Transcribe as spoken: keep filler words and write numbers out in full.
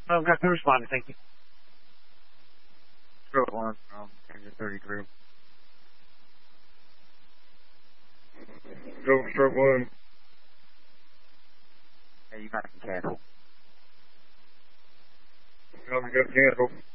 I've got to respond. Thank you. Stroke one, um, engine thirty-three. Stroke, stroke one. Hey, you got to cancel. Copy, got cancel.